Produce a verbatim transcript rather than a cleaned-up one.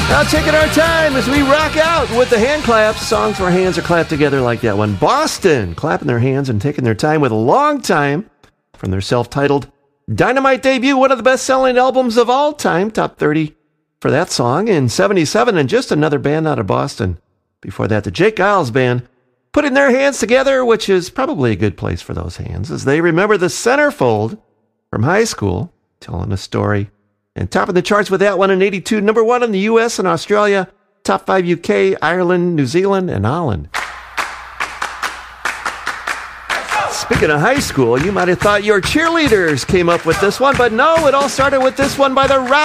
Now taking our time as we rock out with the hand claps. Songs where hands are clapped together like that one. Boston, clapping their hands and taking their time with a long time from their self-titled Dynamite debut, one of the best-selling albums of all time, top thirty for that song in seventy-seven, and just another band out of Boston. Before that, the Jake Giles Band, putting their hands together, which is probably a good place for those hands, as they remember the centerfold from high school, telling a story. And topping the charts with that one in eighty-two, number one in the U S and Australia, top five U K, Ireland, New Zealand, and Holland. Speaking of high school, you might have thought your cheerleaders came up with this one, but no, it all started with this one by the Rock.